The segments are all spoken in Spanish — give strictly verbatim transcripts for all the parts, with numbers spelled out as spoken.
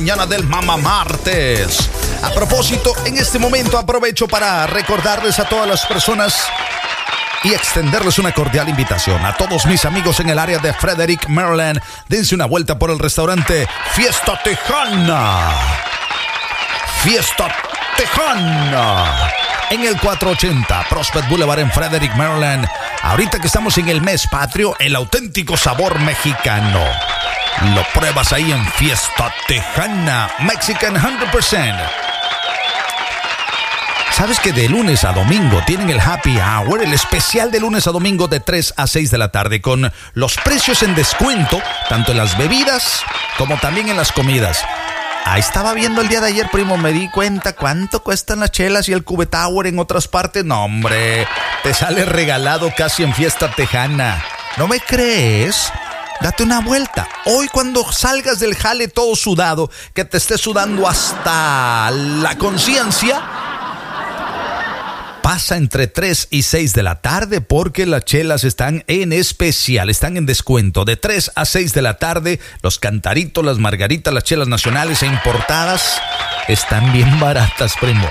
Mañana del Mama Martes. A propósito, en este momento aprovecho para recordarles a todas las personas y extenderles una cordial invitación a todos mis amigos en el área de Frederick, Maryland. Dense una vuelta por el restaurante Fiesta Tejana. Fiesta Tejana. En el cuatrocientos ochenta Prospect Boulevard en Frederick, Maryland. Ahorita que estamos en el mes patrio, el auténtico sabor mexicano lo pruebas ahí en Fiesta Tejana. Mexican cien por ciento. ¿Sabes que de lunes a domingo tienen el happy hour, el especial de lunes a domingo de tres a seis de la tarde, con los precios en descuento, tanto en las bebidas como también en las comidas? Ahí estaba viendo el día de ayer, primo, me di cuenta cuánto cuestan las chelas y el Cube Tower en otras partes. No, hombre, te sale regalado casi en Fiesta Tejana. ¿No me crees? Date una vuelta. Hoy cuando salgas del jale todo sudado, que te esté sudando hasta la conciencia, pasa entre tres y seis de la tarde porque las chelas están en especial, están en descuento. De tres a seis de la tarde, los cantaritos, las margaritas, las chelas nacionales e importadas están bien baratas, primo.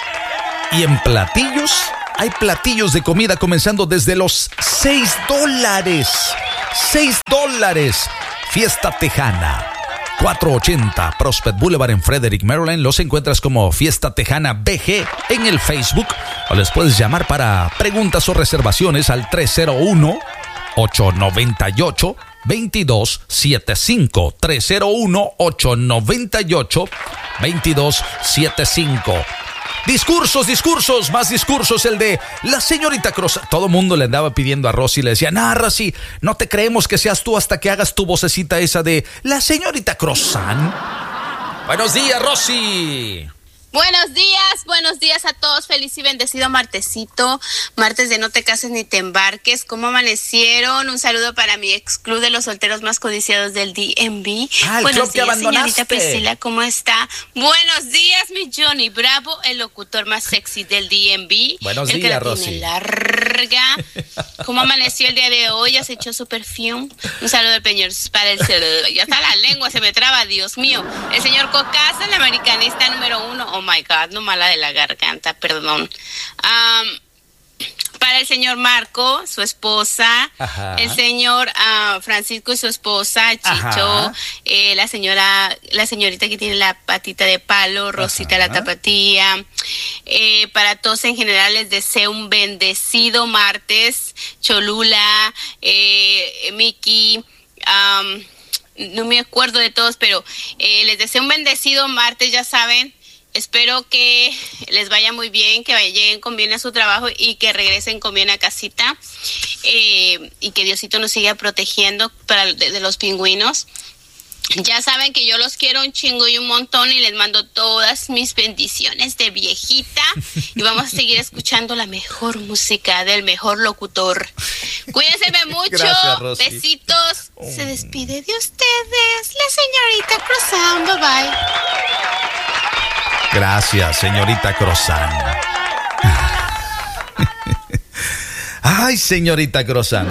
Y en platillos, hay platillos de comida comenzando desde los seis dólares. seis dólares. Fiesta Tejana. cuatrocientos ochenta Prospect Boulevard en Frederick, Maryland. Los encuentras como Fiesta Tejana B G en el Facebook, o les puedes llamar para preguntas o reservaciones al tres cero uno, ocho nueve ocho, dos dos siete cinco. tres cero uno, ocho nueve ocho, dos dos siete cinco. Discursos, discursos, más discursos. El de la señorita Cross. Todo mundo le andaba pidiendo a Rosy, le decía, nah, Rosy, no te creemos que seas tú hasta que hagas tu vocecita esa de la señorita Crossan. Buenos días, Rosy. Buenos días, buenos días a todos. Feliz y bendecido martesito, martes de no te cases ni te embarques. ¿Cómo amanecieron? Un saludo para mi ex club de los solteros más codiciados del D M V. Ah, el buenos club que días, abandonaste. Señorita Priscila, ¿cómo está? Buenos días, mi Johnny Bravo, el locutor más sexy del D M V. Buenos el días, que la Rosy. tiene larga. ¿Cómo amaneció el día de hoy? ¿Ya se echó su perfume? Un saludo al señor para el celular. Ya está la lengua, se me traba, Dios mío. El señor Cocasa, el americanista número uno. Oh my God, no mala de la garganta, perdón. Um, para el señor Marco, su esposa, ajá, el señor uh, Francisco y su esposa, Chicho, eh, la señora, la señorita que tiene la patita de palo, Rosita, ajá, la tapatía. Eh, para todos en general les deseo un bendecido martes. Cholula, eh, Miki, um, no me acuerdo de todos, pero eh, les deseo un bendecido martes, ya saben. Espero que les vaya muy bien, que lleguen con bien a su trabajo y que regresen con bien a casita, eh, y que Diosito nos siga protegiendo para, de, de los pingüinos. Ya saben que yo los quiero un chingo y un montón y les mando todas mis bendiciones de viejita y vamos a seguir escuchando la mejor música del mejor locutor. Cuídense mucho. Gracias, Rosy. Besitos. Oh. Se despide de ustedes la señorita Crossan. Bye bye. Gracias, señorita Crossan. Ay, señorita Crossan.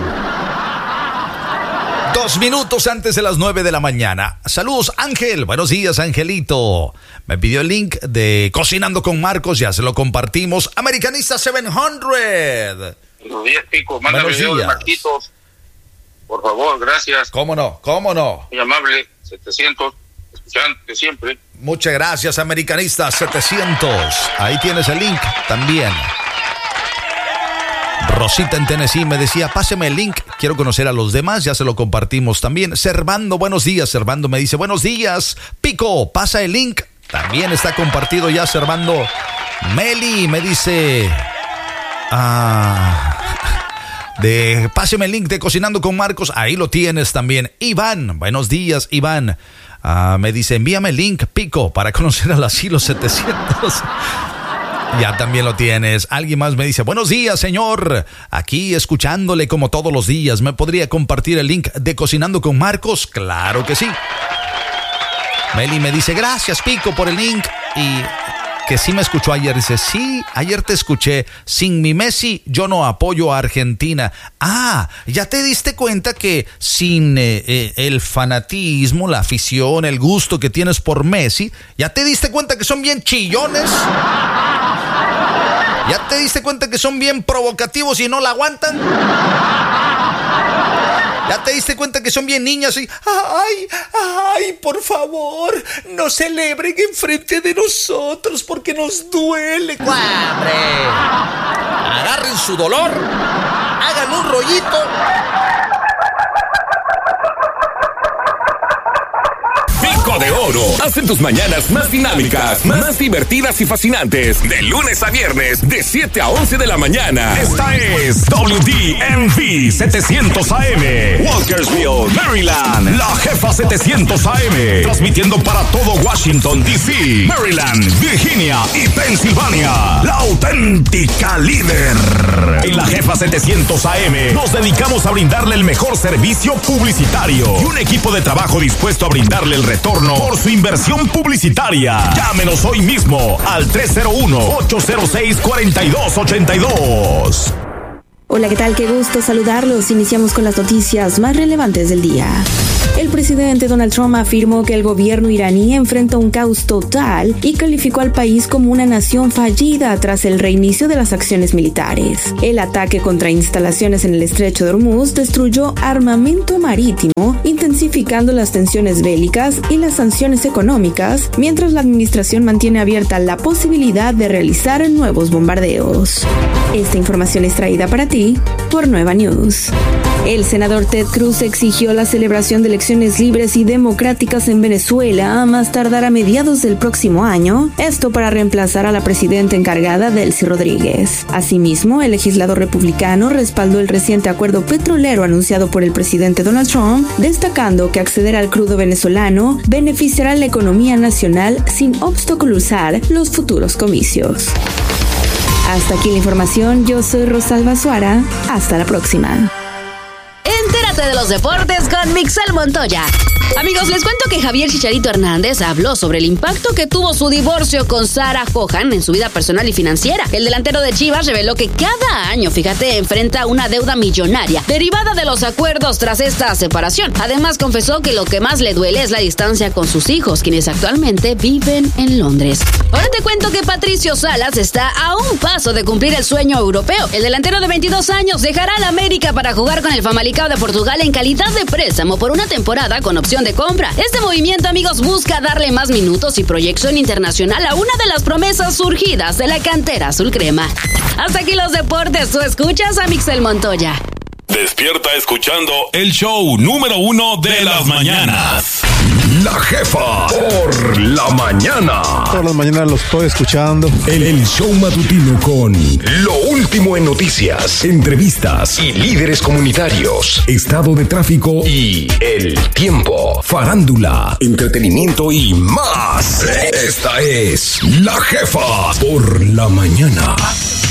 Dos minutos antes de las nueve de la mañana. Saludos, Ángel. Buenos días, Angelito. Me pidió el link de Cocinando con Marcos. Ya se lo compartimos. Americanista setecientos. Buenos días, Pico. Mándame video de Marquitos. Por favor, gracias. ¿Cómo no? ¿Cómo no? Muy amable. setecientos. Escuchante siempre. Muchas gracias, Americanista setecientos. Ahí tienes el link también. Rosita en Tennessee me decía, páseme el link, quiero conocer a los demás, ya se lo compartimos también. Servando, buenos días. Servando me dice, buenos días, Pico, pasa el link. También está compartido ya, Servando. Meli me dice, ah, de páseme el link de Cocinando con Marcos, ahí lo tienes también. Iván, buenos días, Iván. Ah, me dice, envíame el link, Pico, para conocer al asilo setecientos. Ya también lo tienes. Alguien más me dice, buenos días, señor. Aquí escuchándole como todos los días. ¿Me podría compartir el link de Cocinando con Marcos? Claro que sí. Meli me dice, gracias, Pico, por el link. Y que sí me escuchó ayer. Dice, sí, ayer te escuché. Sin mi Messi, yo no apoyo a Argentina. Ah, ya te diste cuenta que sin eh, eh, el fanatismo, la afición, el gusto que tienes por Messi, ya te diste cuenta que son bien chillones. ¿Ya te diste cuenta que son bien provocativos y no la aguantan? ¿Ya te diste cuenta que son bien niñas y... Ay, ay, por favor, no celebren enfrente de nosotros porque nos duele. ¡Hombre! Agarren su dolor, hagan un rollito. Pico de Oro. Hacen tus mañanas más dinámicas, más divertidas y fascinantes. De lunes a viernes, de siete a once de la mañana. Esta es W D M V setecientos A M. Walkersville, Maryland. La Jefa setecientos A M. Transmitiendo para todo Washington, D C, Maryland, Virginia y Pensilvania. La auténtica líder. En La Jefa setecientos A M nos dedicamos a brindarle el mejor servicio publicitario y un equipo de trabajo dispuesto a brindarle el retorno por su inversión publicitaria. Llámenos hoy mismo al tres cero uno, ocho cero seis, cuatro dos ocho dos. Hola, ¿qué tal? Qué gusto saludarlos. Iniciamos con las noticias más relevantes del día. El presidente Donald Trump afirmó que el gobierno iraní enfrenta un caos total y calificó al país como una nación fallida tras el reinicio de las acciones militares. El ataque contra instalaciones en el estrecho de Hormuz destruyó armamento marítimo, intensificando las tensiones bélicas y las sanciones económicas, mientras la administración mantiene abierta la posibilidad de realizar nuevos bombardeos. Esta información es traída para ti por Nueva News. El senador Ted Cruz exigió la celebración de elecciones libres y democráticas en Venezuela a más tardar a mediados del próximo año, esto para reemplazar a la presidenta encargada Delcy Rodríguez. Asimismo, el legislador republicano respaldó el reciente acuerdo petrolero anunciado por el presidente Donald Trump, destacando que acceder al crudo venezolano beneficiará a la economía nacional sin obstaculizar los futuros comicios. Hasta aquí la información, yo soy Rosalba Suara, hasta la próxima. Entérate de los deportes con Mixel Montoya. Amigos, les cuento que Javier Chicharito Hernández habló sobre el impacto que tuvo su divorcio con Sarah Hogan en su vida personal y financiera. El delantero de Chivas reveló que cada año, fíjate, enfrenta una deuda millonaria derivada de los acuerdos tras esta separación. Además, confesó que lo que más le duele es la distancia con sus hijos, quienes actualmente viven en Londres. Ahora te cuento que Patricio Salas está a un paso de cumplir el sueño europeo. El delantero de veintidós años dejará al América para jugar con el Famalicão de Portugal en calidad de préstamo por una temporada con opción de compra. Este movimiento, amigos, busca darle más minutos y proyección internacional a una de las promesas surgidas de la cantera azul crema. Hasta aquí los deportes, tú escuchas a Mixel Montoya. Despierta escuchando el show número uno de las mañanas. La Jefa por la mañana. Todas las mañanas los estoy escuchando. El, el show matutino con lo último en noticias, entrevistas y líderes comunitarios, estado de tráfico y el tiempo, farándula, entretenimiento y más. Esta es La Jefa por la mañana.